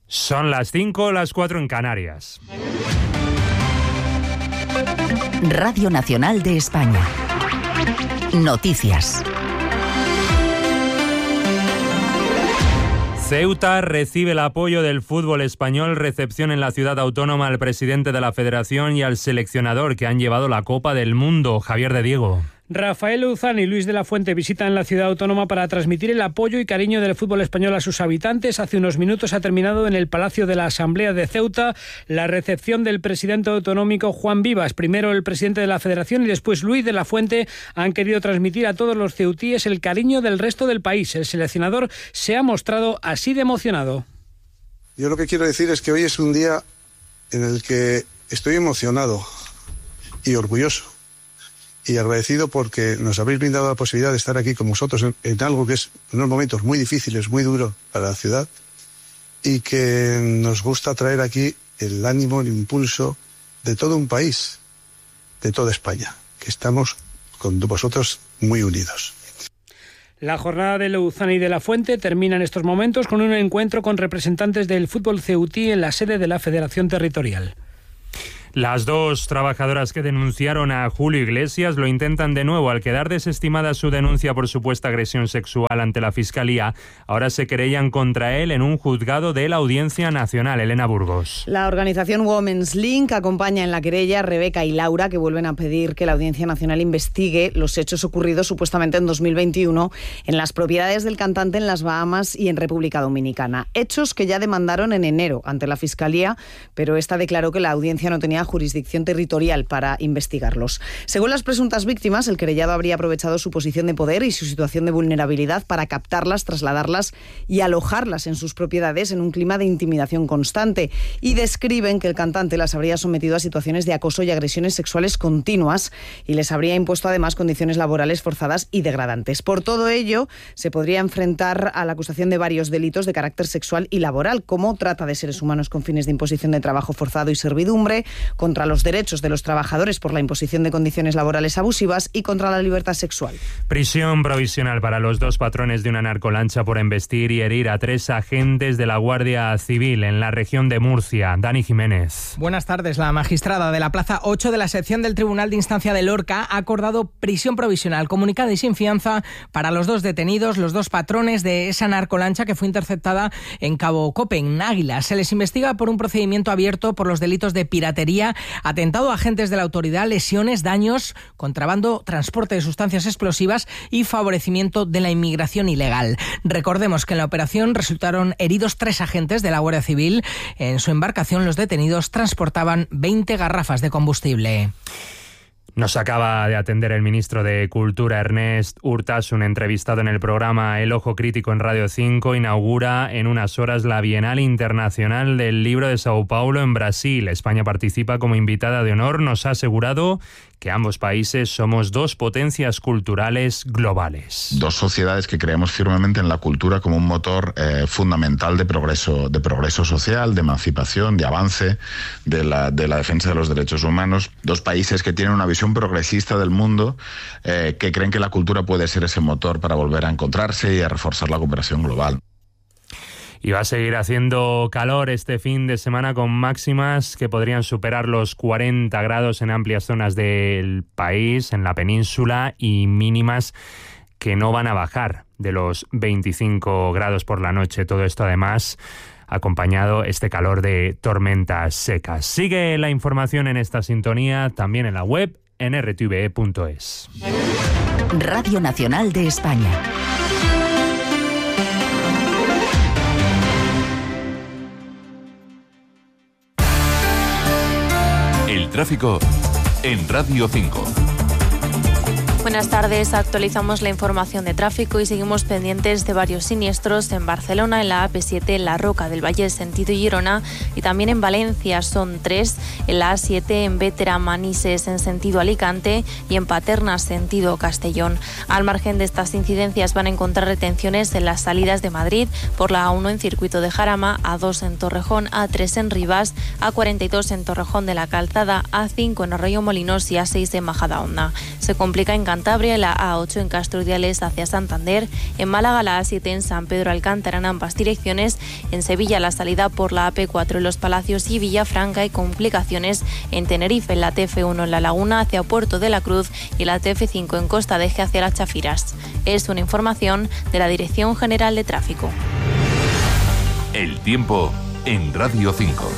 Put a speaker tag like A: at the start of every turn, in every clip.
A: Son las 5, las 4 en Canarias.
B: Radio Nacional de España. Noticias.
A: Ceuta recibe el apoyo del fútbol español. Recepción en la ciudad autónoma al presidente de la Federación y al seleccionador que han llevado la Copa del Mundo, Javier de Diego.
C: Rafael Luzán y Luis de la Fuente visitan la ciudad autónoma para transmitir el apoyo y cariño del fútbol español a sus habitantes. Hace unos minutos ha terminado en el Palacio de la Asamblea de Ceuta la recepción del presidente autonómico Juan Vivas. Primero el presidente de la Federación y después Luis de la Fuente han querido transmitir a todos los ceutíes el cariño del resto del país. El seleccionador se ha mostrado así de emocionado.
D: Yo lo que quiero decir es que hoy es un día en el que estoy emocionado y orgulloso. Y agradecido porque nos habéis brindado la posibilidad de estar aquí con vosotros en algo que es unos momentos muy difíciles, muy duros para la ciudad, y que nos gusta traer aquí el ánimo, el impulso de todo un país, de toda España, que estamos con vosotros muy unidos.
C: La jornada de Luzán y de la Fuente termina en estos momentos con un encuentro con representantes del fútbol ceutí en la sede de la Federación Territorial.
A: Las dos trabajadoras que denunciaron a Julio Iglesias lo intentan de nuevo. Al quedar desestimada su denuncia por supuesta agresión sexual ante la Fiscalía, ahora se querellan contra él en un juzgado de la Audiencia Nacional. Elena Burgos.
E: La organización Women's Link acompaña en la querella a Rebeca y Laura, que vuelven a pedir que la Audiencia Nacional investigue los hechos ocurridos supuestamente en 2021 en las propiedades del cantante en las Bahamas y en República Dominicana. Hechos que ya demandaron en enero ante la Fiscalía, pero esta declaró que la audiencia no tenía jurisdicción territorial para investigarlos. Según las presuntas víctimas, el querellado habría aprovechado su posición de poder y su situación de vulnerabilidad para captarlas, trasladarlas y alojarlas en sus propiedades en un clima de intimidación constante, y describen que el cantante las habría sometido a situaciones de acoso y agresiones sexuales continuas y les habría impuesto además condiciones laborales forzadas y degradantes. Por todo ello, se podría enfrentar a la acusación de varios delitos de carácter sexual y laboral, como trata de seres humanos con fines de imposición de trabajo forzado y servidumbre, contra los derechos de los trabajadores por la imposición de condiciones laborales abusivas y contra la libertad sexual.
A: Prisión provisional para los dos patrones de una narcolancha por embestir y herir a 3 agentes de la Guardia Civil en la región de Murcia. Dani Jiménez.
F: Buenas tardes. La magistrada de la Plaza 8 de la sección del Tribunal de Instancia de Lorca ha acordado prisión provisional comunicada y sin fianza para los dos detenidos, los dos patrones de esa narcolancha que fue interceptada en Cabo Cope, en Águila. Se les investiga por un procedimiento abierto por los delitos de piratería, atentado a agentes de la autoridad, lesiones, daños, contrabando, transporte de sustancias explosivas y favorecimiento de la inmigración ilegal. Recordemos que en la operación resultaron heridos 3 agentes de la Guardia Civil. En su embarcación los detenidos transportaban 20 garrafas de combustible.
A: Nos acaba de atender el ministro de Cultura, Ernest Urtasun, entrevistado en el programa El Ojo Crítico en Radio 5. Inaugura en unas horas la Bienal Internacional del Libro de Sao Paulo en Brasil. España participa como invitada de honor. Nos ha asegurado que ambos países somos dos potencias culturales globales.
G: Dos sociedades que creemos firmemente en la cultura como un motor fundamental de progreso social, de emancipación, de avance, de la defensa de los derechos humanos. Dos países que tienen una visión progresista del mundo, que creen que la cultura puede ser ese motor para volver a encontrarse y a reforzar la cooperación global.
A: Y va a seguir haciendo calor este fin de semana con máximas que podrían superar los 40 grados en amplias zonas del país, en la península, y mínimas que no van a bajar de los 25 grados por la noche. Todo esto además acompañado este calor de tormentas secas. Sigue la información en esta sintonía, también en la web en rtve.es.
B: Radio Nacional de España.
H: El tráfico en Radio 5.
I: Buenas tardes, actualizamos la información de tráfico y seguimos pendientes de varios siniestros en Barcelona, en la AP7, La Roca del Valle, sentido Girona, y también en Valencia son 3, en la A7 en Bétera, Manises, en sentido Alicante, y en Paterna, sentido Castellón. Al margen de estas incidencias van a encontrar retenciones en las salidas de Madrid, por la A1 en Circuito de Jarama, A2 en Torrejón, A3 en Rivas, A42 en Torrejón de la Calzada, A5 en Arroyo Molinos y A6 en Majadahonda. Se complica en Cantabria la A8 en Castro-Urdiales hacia Santander, en Málaga la A7 en San Pedro Alcántara en ambas direcciones, en Sevilla la salida por la AP4 en Los Palacios y Villafranca y complicaciones en Tenerife, en la TF1 en La Laguna hacia Puerto de la Cruz y la TF5 en Costa de Eje hacia Las Chafiras. Es una información de la Dirección General de Tráfico.
H: El tiempo en Radio 5.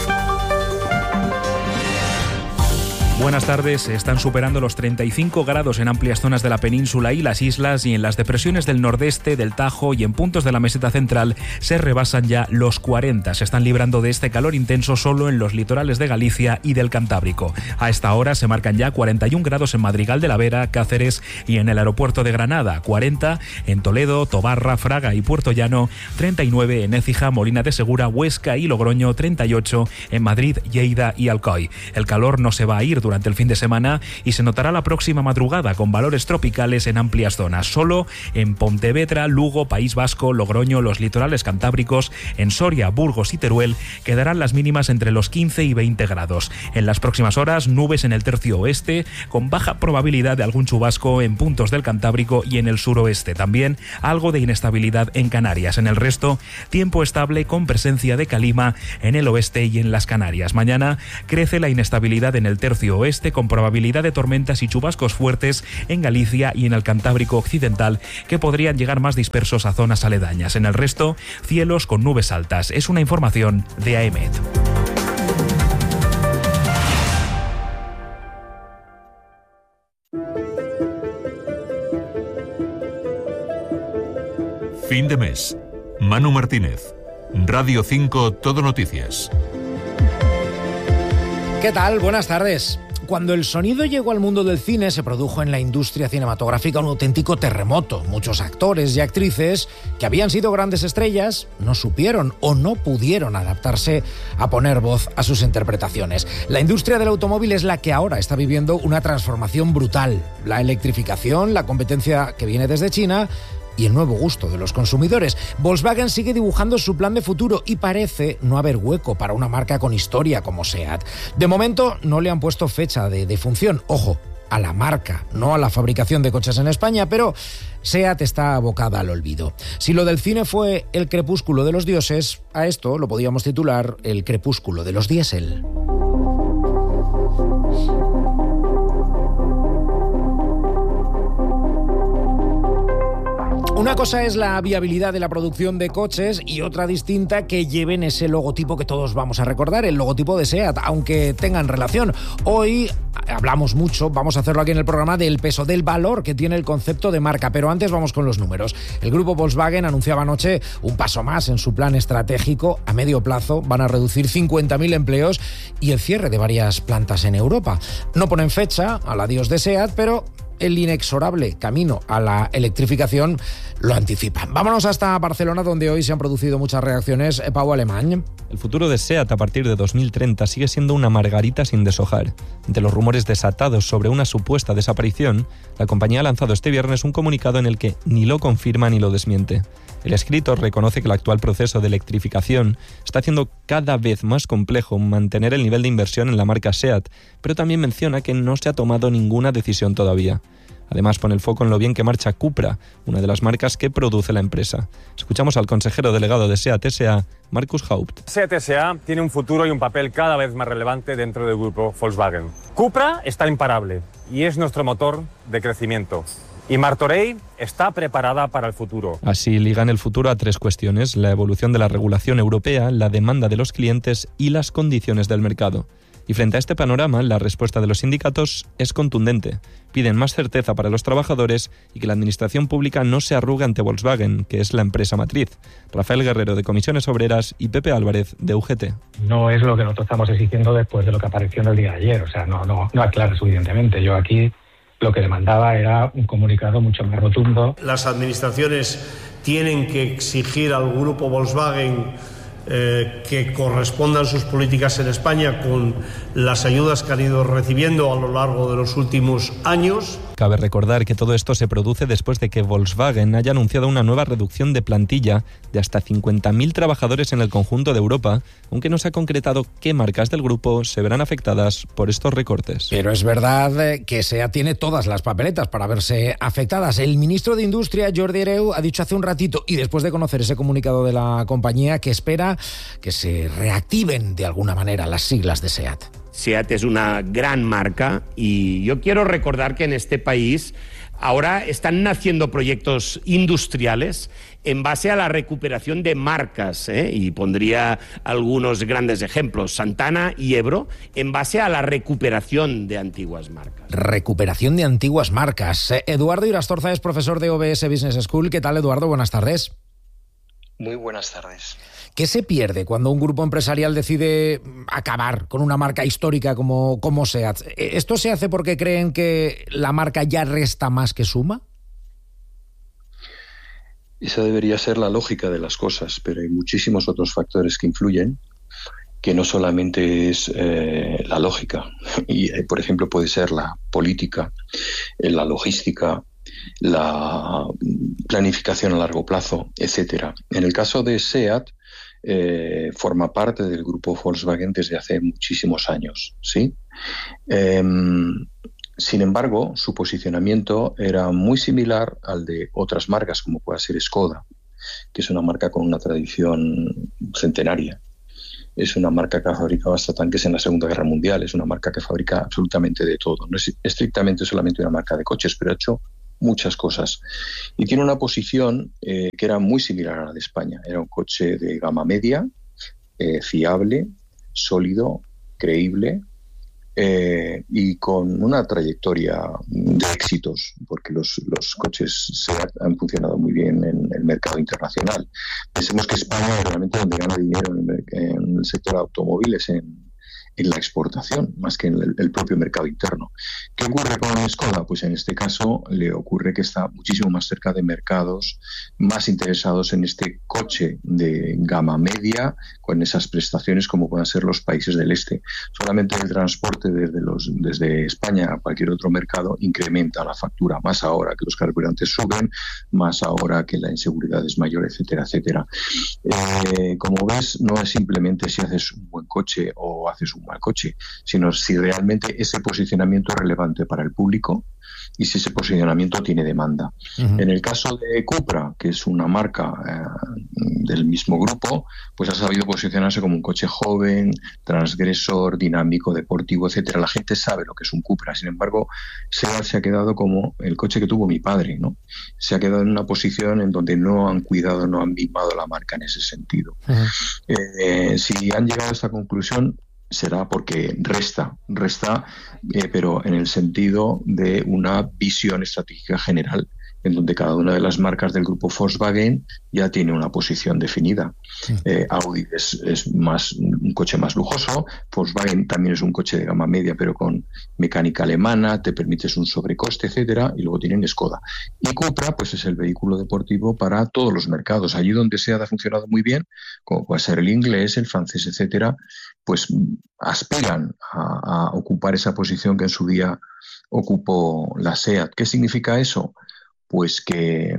J: Buenas tardes. Se están superando los 35 grados en amplias zonas de la península y las islas, y en las depresiones del nordeste, del Tajo y en puntos de la meseta central se rebasan ya los 40. Se están librando de este calor intenso solo en los litorales de Galicia y del Cantábrico. A esta hora se marcan ya 41 grados en Madrigal de la Vera, Cáceres y en el aeropuerto de Granada, 40 en Toledo, Tobarra, Fraga y Puerto Llano, 39 en Écija, Molina de Segura, Huesca y Logroño, 38 en Madrid, Lleida y Alcoy. El calor no se va a ir durante el fin de semana y se notará la próxima madrugada con valores tropicales en amplias zonas. Solo en Pontevedra, Lugo, País Vasco, Logroño, los litorales cantábricos, en Soria, Burgos y Teruel quedarán las mínimas entre los 15 y 20 grados. En las próximas horas, nubes en el tercio oeste con baja probabilidad de algún chubasco en puntos del Cantábrico y en el suroeste. También algo de inestabilidad en Canarias. En el resto, tiempo estable con presencia de calima en el oeste y en las Canarias. Mañana crece la inestabilidad en el tercio oeste con probabilidad de tormentas y chubascos fuertes en Galicia y en el Cantábrico occidental que podrían llegar más dispersos a zonas aledañas. En el resto, cielos con nubes altas. Es una información de AEMET.
H: Fin de mes. Manu Martínez. Radio 5 Todo Noticias.
K: ¿Qué tal? Buenas tardes. Cuando el sonido llegó al mundo del cine, se produjo en la industria cinematográfica un auténtico terremoto. Muchos actores y actrices que habían sido grandes estrellas no supieron o no pudieron adaptarse a poner voz a sus interpretaciones. La industria del automóvil es la que ahora está viviendo una transformación brutal. La electrificación, la competencia que viene desde China y el nuevo gusto de los consumidores. Volkswagen sigue dibujando su plan de futuro y parece no haber hueco para una marca con historia como SEAT. De momento no le han puesto fecha de defunción. Ojo, a la marca, no a la fabricación de coches en España, pero SEAT está abocada al olvido. Si lo del cine fue el crepúsculo de los dioses, a esto lo podíamos titular el crepúsculo de los diésel. Una cosa es la viabilidad de la producción de coches y otra distinta que lleven ese logotipo que todos vamos a recordar, el logotipo de SEAT, aunque tengan relación. Hoy hablamos mucho, vamos a hacerlo aquí en el programa, del peso, del valor que tiene el concepto de marca, pero antes vamos con los números. El grupo Volkswagen anunciaba anoche un paso más en su plan estratégico. A medio plazo van a reducir 50.000 empleos y el cierre de varias plantas en Europa. No ponen fecha al adiós de SEAT, pero el inexorable camino a la electrificación lo anticipa. Vámonos hasta Barcelona, donde hoy se han producido muchas reacciones. Pau Alemany.
L: El futuro de SEAT a partir de 2030 sigue siendo una margarita sin deshojar. Ante los rumores desatados sobre una supuesta desaparición, la compañía ha lanzado este viernes un comunicado en el que ni lo confirma ni lo desmiente. El escrito reconoce que el actual proceso de electrificación está haciendo cada vez más complejo mantener el nivel de inversión en la marca SEAT, pero también menciona que no se ha tomado ninguna decisión todavía. Además, pone el foco en lo bien que marcha Cupra, una de las marcas que produce la empresa. Escuchamos al consejero delegado de SEAT S.A., Markus Haupt.
M: SEAT S.A. tiene un futuro y un papel cada vez más relevante dentro del grupo Volkswagen. Cupra está imparable y es nuestro motor de crecimiento. Y Martorell está preparada para el futuro.
L: Así ligan el futuro a tres cuestiones: la evolución de la regulación europea, la demanda de los clientes y las condiciones del mercado. Y frente a este panorama, la respuesta de los sindicatos es contundente. Piden más certeza para los trabajadores y que la administración pública no se arrugue ante Volkswagen, que es la empresa matriz. Rafael Guerrero, de Comisiones Obreras, y Pepe Álvarez, de UGT.
N: No es lo que nosotros estamos exigiendo después de lo que apareció en el día de ayer. O sea, no aclara suficientemente. Yo aquí lo que demandaba era un comunicado mucho más rotundo.
O: Las administraciones tienen que exigir al grupo Volkswagen que correspondan sus políticas en España con las ayudas que han ido recibiendo a lo largo de los últimos años.
L: Cabe recordar que todo esto se produce después de que Volkswagen haya anunciado una nueva reducción de plantilla de hasta 50.000 trabajadores en el conjunto de Europa, aunque no se ha concretado qué marcas del grupo se verán afectadas por estos recortes.
K: Pero es verdad que SEAT tiene todas las papeletas para verse afectadas. El ministro de Industria, Jordi Hereu, ha dicho hace un ratito, y después de conocer ese comunicado de la compañía, que espera que se reactiven de alguna manera las siglas de SEAT.
P: SEAT es una gran marca y yo quiero recordar que en este país ahora están naciendo proyectos industriales en base a la recuperación de marcas, y pondría algunos grandes ejemplos, Santana y Ebro, en base a la recuperación de antiguas marcas.
K: Recuperación de antiguas marcas. Eduardo Irastorza es profesor de OBS Business School. ¿Qué tal, Eduardo? Buenas tardes.
Q: Muy buenas tardes.
K: ¿Qué se pierde cuando un grupo empresarial decide acabar con una marca histórica como SEAT? ¿Esto se hace porque creen que la marca ya resta más que suma?
Q: Esa debería ser la lógica de las cosas, pero hay muchísimos otros factores que influyen, que no solamente es la lógica. Y, por ejemplo, puede ser la política, la logística, la planificación a largo plazo, etcétera. En el caso de SEAT, forma parte del grupo Volkswagen desde hace muchísimos años, ¿sí? Sin embargo, su posicionamiento era muy similar al de otras marcas, como pueda ser Skoda, que es una marca con una tradición centenaria. Es una marca que ha fabricado hasta tanques en la Segunda Guerra Mundial, es una marca que fabrica absolutamente de todo. No es estrictamente solamente una marca de coches, pero ha hecho muchas cosas. Y tiene una posición que era muy similar a la de España. Era un coche de gama media, fiable, sólido, creíble, y con una trayectoria de éxitos, porque los coches SEAT han funcionado muy bien en el mercado internacional. Pensemos que España es realmente donde gana dinero en el sector de automóviles, en la exportación, más que en el propio mercado interno. ¿Qué ocurre con Skoda? Pues en este caso le ocurre que está muchísimo más cerca de mercados más interesados en este coche de gama media, con esas prestaciones como puedan ser los países del este. Solamente el transporte desde España a cualquier otro mercado incrementa la factura, más ahora que los carburantes suben, más ahora que la inseguridad es mayor, etcétera, etcétera. Como ves, no es simplemente si haces un buen coche o haces un mal coche, sino si realmente ese posicionamiento es relevante para el público y si ese posicionamiento tiene demanda. Uh-huh. En el caso de Cupra, que es una marca del mismo grupo, pues ha sabido posicionarse como un coche joven, transgresor, dinámico, deportivo, etcétera. La gente sabe lo que es un Cupra. Sin embargo, SEAT se ha quedado como el coche que tuvo mi padre, ¿no? Se ha quedado en una posición en donde no han cuidado, no han mimado la marca en ese sentido. Uh-huh. Si han llegado a esta conclusión, será porque resta, pero en el sentido de una visión estratégica general, en donde cada una de las marcas del grupo Volkswagen ya tiene una posición definida. Audi es un coche más lujoso, Volkswagen también es un coche de gama media, pero con mecánica alemana, te permites un sobrecoste, etcétera, y luego tienen Skoda. Y Cupra, pues es el vehículo deportivo para todos los mercados. Allí donde SEAT ha funcionado muy bien, como puede ser el inglés, el francés, etcétera, pues aspiran a ocupar esa posición que en su día ocupó la SEAT. ¿Qué significa eso? Pues que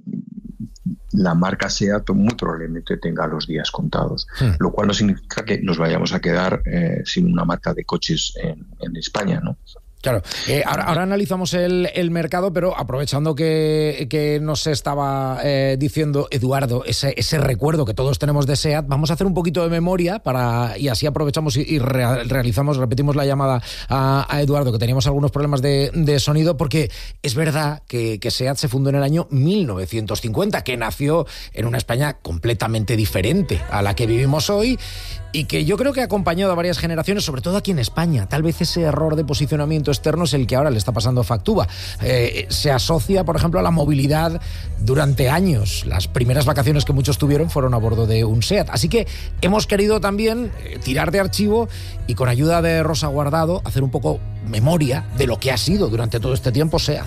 Q: la marca SEAT muy probablemente tenga los días contados, lo cual no significa que nos vayamos a quedar sin una marca de coches en España, ¿no?
K: Claro, ahora analizamos el mercado, pero aprovechando que nos estaba diciendo Eduardo ese recuerdo que todos tenemos de SEAT, vamos a hacer un poquito de memoria y así aprovechamos y repetimos la llamada a Eduardo, que teníamos algunos problemas de sonido, porque es verdad que SEAT se fundó en el año 1950, que nació en una España completamente diferente a la que vivimos hoy, y que yo creo que ha acompañado a varias generaciones, sobre todo aquí en España. Tal vez ese error de posicionamiento externo es el que ahora le está pasando factura. Se asocia, por ejemplo, a la movilidad durante años. Las primeras vacaciones que muchos tuvieron fueron a bordo de un SEAT. Así que hemos querido también tirar de archivo y, con ayuda de Rosa Guardado, hacer un poco memoria de lo que ha sido durante todo este tiempo SEAT.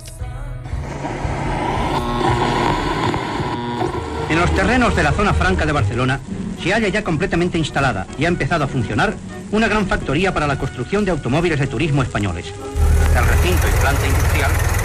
R: En los terrenos de la zona franca de Barcelona se halla ya completamente instalada y ha empezado a funcionar una gran factoría para la construcción de automóviles de turismo españoles. El recinto y planta industrial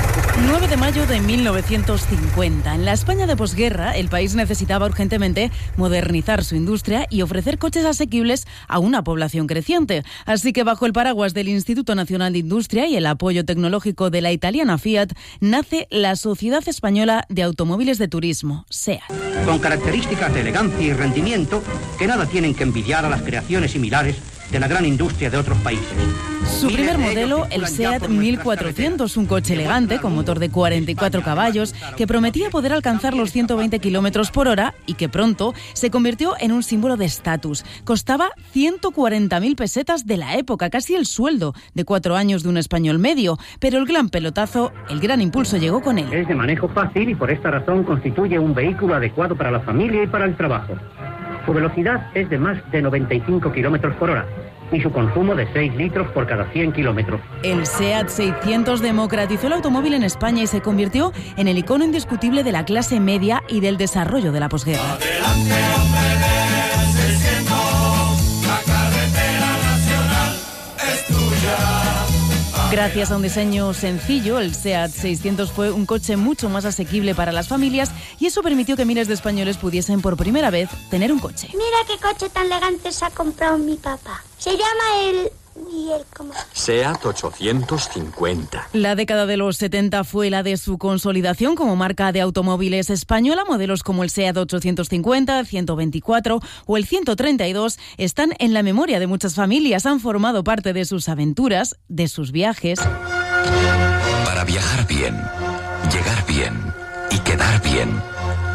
S: 9 de mayo de 1950. En la España de posguerra, el país necesitaba urgentemente modernizar su industria y ofrecer coches asequibles a una población creciente. Así que bajo el paraguas del Instituto Nacional de Industria y el apoyo tecnológico de la italiana Fiat, nace la Sociedad Española de Automóviles de Turismo, SEAT.
R: Con características de elegancia y rendimiento que nada tienen que envidiar a las creaciones similares de la gran industria de otros países.
S: Su primer modelo, el SEAT 1400, un coche elegante con motor de 44 caballos que prometía poder alcanzar los 120 kilómetros por hora y que pronto se convirtió en un símbolo de estatus. Costaba 140.000 pesetas de la época, casi el sueldo de 4 años de un español medio, pero el gran pelotazo, el gran impulso llegó con él.
R: Es de manejo fácil y por esta razón constituye un vehículo adecuado para la familia y para el trabajo. Su velocidad es de más de 95 kilómetros por hora y su consumo de 6 litros por cada 100 kilómetros.
S: El SEAT 600 democratizó el automóvil en España y se convirtió en el icono indiscutible de la clase media y del desarrollo de la posguerra.
T: Adelante, hombre del 600, la carretera nacional es tuya.
S: Gracias a un diseño sencillo, el SEAT 600 fue un coche mucho más asequible para las familias y eso permitió que miles de españoles pudiesen por primera vez tener un coche.
U: Mira qué coche tan elegante se ha comprado mi papá. Se llama el ¿cómo?
V: SEAT 850.
S: La década de los 70 fue la de su consolidación como marca de automóviles española. Modelos como el SEAT 850, el 124 o el 132 están en la memoria de muchas familias. Han formado parte de sus aventuras, de sus viajes.
V: Para viajar bien, llegar bien y quedar bien,